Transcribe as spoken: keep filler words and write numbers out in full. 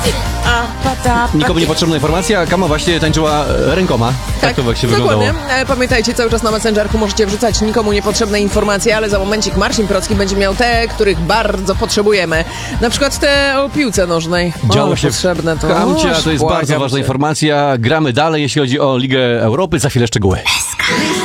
Nikomu niepotrzebna informacja, Kama właśnie tańczyła e, rękoma. Tak, tak to właśnie wyglądało. Dokładnie. Pamiętajcie, cały czas na Messengerku możecie wrzucać nikomu niepotrzebne informacje, ale za momencik Marcin Procki będzie miał te, których bardzo potrzebujemy. Na przykład te o piłce nożnej. Działo o, się potrzebne to. Kamcia, to jest bardzo ważna cię. informacja. Gramy dalej, jeśli chodzi o Ligę Europy. Za chwilę szczegóły.